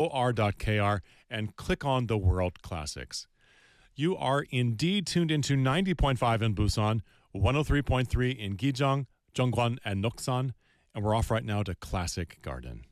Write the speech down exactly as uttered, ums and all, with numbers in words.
r dot k r and click on the World Classics. You are indeed tuned into ninety point five in Busan, one oh three point three in Gijong, Zhongguan, and Noksan, and we're off right now to Classic Garden.